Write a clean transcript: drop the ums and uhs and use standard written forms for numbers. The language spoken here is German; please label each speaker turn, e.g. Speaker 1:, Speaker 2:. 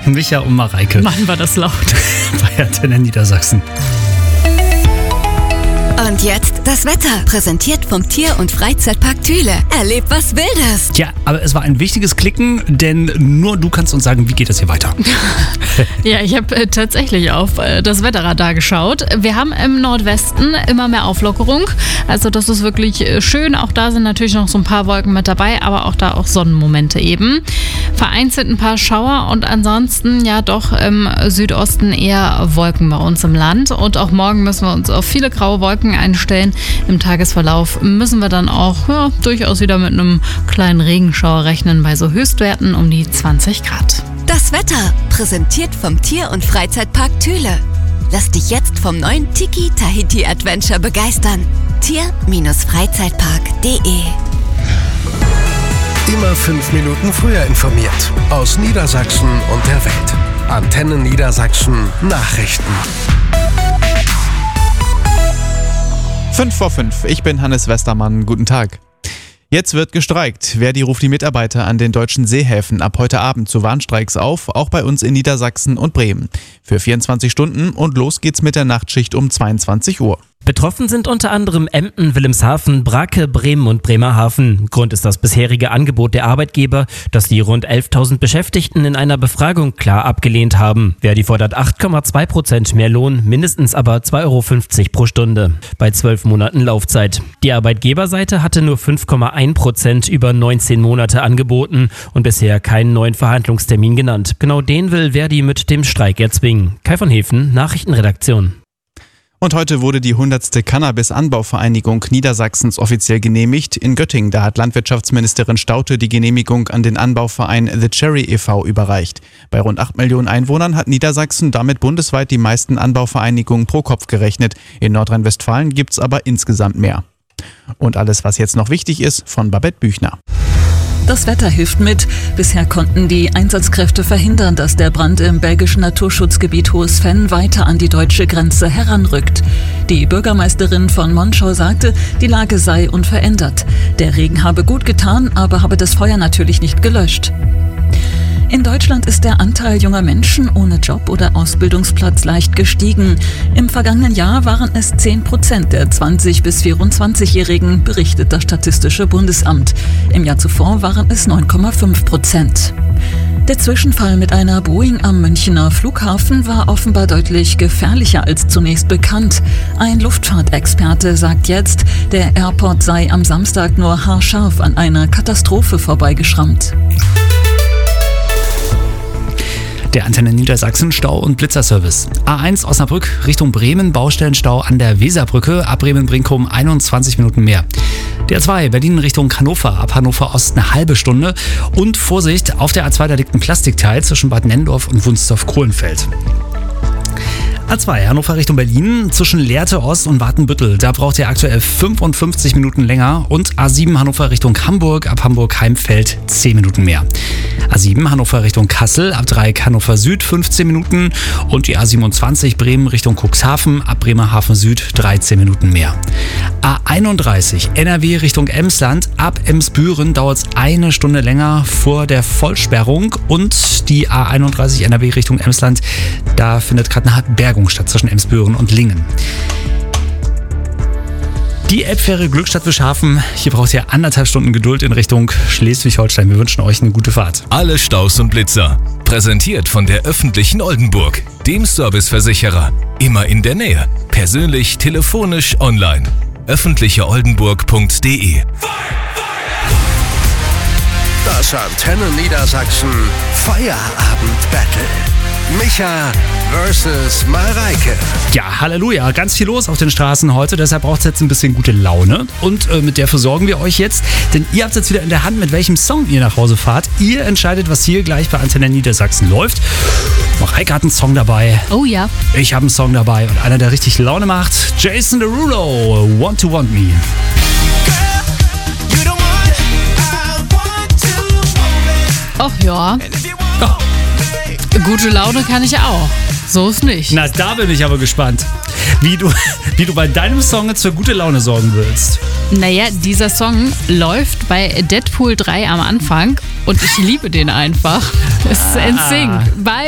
Speaker 1: Micha und Mareike.
Speaker 2: Mann, war das laut.
Speaker 1: Bei Antenne Niedersachsen.
Speaker 3: Und jetzt das Wetter, präsentiert vom Tier- und Freizeitpark Thüle. Erleb was Wildes.
Speaker 1: Tja, aber es war ein wichtiges Klicken, denn nur du kannst uns sagen, wie geht es hier weiter.
Speaker 2: Ja, ich habe tatsächlich auf das Wetterradar geschaut. Wir haben im Nordwesten immer mehr Auflockerung. Also das ist wirklich schön. Auch da sind natürlich noch so ein paar Wolken mit dabei, aber auch da auch Sonnenmomente eben. Vereinzelt ein paar Schauer und ansonsten ja doch im Südosten eher Wolken bei uns im Land. Und auch morgen müssen wir uns auf viele graue Wolken einstellen. Im Tagesverlauf müssen wir dann auch durchaus wieder mit einem kleinen Regenschauer rechnen bei so Höchstwerten um die 20 Grad.
Speaker 3: Das Wetter, präsentiert vom Tier- und Freizeitpark Thüle. Lass dich jetzt vom neuen Tiki Tahiti Adventure begeistern. Tier-Freizeitpark.de.
Speaker 4: Immer 5 Minuten früher informiert. Aus Niedersachsen und der Welt. Antenne Niedersachsen Nachrichten.
Speaker 5: 5:05. Ich bin Hannes Westermann. Guten Tag. Jetzt wird gestreikt. Verdi ruft die Mitarbeiter an den deutschen Seehäfen ab heute Abend zu Warnstreiks auf, auch bei uns in Niedersachsen und Bremen. Für 24 Stunden und los geht's mit der Nachtschicht um 22 Uhr.
Speaker 6: Betroffen sind unter anderem Emden, Wilhelmshaven, Brake, Bremen und Bremerhaven. Grund ist das bisherige Angebot der Arbeitgeber, das die rund 11.000 Beschäftigten in einer Befragung klar abgelehnt haben. Verdi fordert 8,2% mehr Lohn, mindestens aber 2,50 € pro Stunde. Bei 12 Monaten Laufzeit. Die Arbeitgeberseite hatte nur 5,1% über 19 Monate angeboten und bisher keinen neuen Verhandlungstermin genannt. Genau den will Verdi mit dem Streik erzwingen. Kai von Hefen, Nachrichtenredaktion.
Speaker 5: Und heute wurde die 100. Cannabis-Anbauvereinigung Niedersachsens offiziell genehmigt. In Göttingen, da hat Landwirtschaftsministerin Staudte die Genehmigung an den Anbauverein The Cherry e.V. überreicht. Bei rund 8 Millionen Einwohnern hat Niedersachsen damit bundesweit die meisten Anbauvereinigungen pro Kopf gerechnet. In Nordrhein-Westfalen gibt's aber insgesamt mehr. Und alles, was jetzt noch wichtig ist, von Babette Büchner.
Speaker 7: Das Wetter hilft mit. Bisher konnten die Einsatzkräfte verhindern, dass der Brand im belgischen Naturschutzgebiet Hohes Venn weiter an die deutsche Grenze heranrückt. Die Bürgermeisterin von Monschau sagte, die Lage sei unverändert. Der Regen habe gut getan, aber habe das Feuer natürlich nicht gelöscht. In Deutschland ist der Anteil junger Menschen ohne Job oder Ausbildungsplatz leicht gestiegen. Im vergangenen Jahr waren es 10% der 20- bis 24-Jährigen, berichtet das Statistische Bundesamt. Im Jahr zuvor waren es 9,5%. Der Zwischenfall mit einer Boeing am Münchener Flughafen war offenbar deutlich gefährlicher als zunächst bekannt. Ein Luftfahrtexperte sagt jetzt, der Airport sei am Samstag nur haarscharf an einer Katastrophe vorbeigeschrammt.
Speaker 1: Der Antenne Niedersachsen Stau- und Blitzerservice. A1 Osnabrück Richtung Bremen, Baustellenstau an der Weserbrücke, ab Bremen-Brinkum 21 Minuten mehr. Der A2 Berlin Richtung Hannover, ab Hannover Ost eine halbe Stunde. Und Vorsicht, auf der A2 da liegt ein Plastikteil zwischen Bad Nenndorf und Wunstorf-Kohlenfeld. A2 Hannover Richtung Berlin, zwischen Lehrte Ost und Watenbüttel. Da braucht ihr aktuell 55 Minuten länger. Und A7 Hannover Richtung Hamburg, ab Hamburg-Heimfeld 10 Minuten mehr. A7 Hannover Richtung Kassel, ab Dreieck Hannover Süd 15 Minuten. Und die A27 Bremen Richtung Cuxhaven, ab Bremerhaven Süd 13 Minuten mehr. A31 NRW Richtung Emsland, ab Emsbüren dauert es eine Stunde länger vor der Vollsperrung. Und die A31 NRW Richtung Emsland, da findet gerade eine Bergung statt zwischen Emsbüren und Lingen. Die Elbfähre Glückstadt Wischhafen, hier braucht ihr 1,5 Stunden Geduld in Richtung Schleswig-Holstein. Wir wünschen euch eine gute Fahrt.
Speaker 8: Alle Staus und Blitzer. Präsentiert von der öffentlichen Oldenburg, dem Serviceversicherer. Immer in der Nähe. Persönlich, telefonisch, online. öffentlicheoldenburg.de.
Speaker 4: Das Antenne Niedersachsen Feierabend-Battle. Micha versus Mareike.
Speaker 1: Ja, Halleluja, ganz viel los auf den Straßen heute, deshalb braucht es jetzt ein bisschen gute Laune und mit der versorgen wir euch jetzt, denn ihr habt jetzt wieder in der Hand, mit welchem Song ihr nach Hause fahrt. Ihr entscheidet, was hier gleich bei Antenne Niedersachsen läuft. Mareike hat einen Song dabei.
Speaker 2: Oh ja.
Speaker 1: Ich habe einen Song dabei und einer, der richtig Laune macht, Jason Derulo, Want to Want Me.
Speaker 2: Ach ja.
Speaker 1: Oh.
Speaker 2: Gute Laune kann ich auch. So ist nicht.
Speaker 1: Na, da bin ich aber gespannt, wie du bei deinem Song jetzt für gute Laune sorgen willst.
Speaker 2: Naja, dieser Song läuft bei Deadpool 3 am Anfang und ich liebe den einfach. Es ist NSYNC.